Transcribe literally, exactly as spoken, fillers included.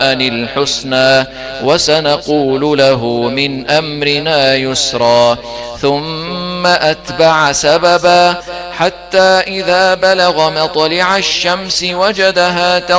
الحسنى وسنقول له من أمرنا يسرا ثم أتبع سببا حتى إذا بلغ مطلع الشمس وجدها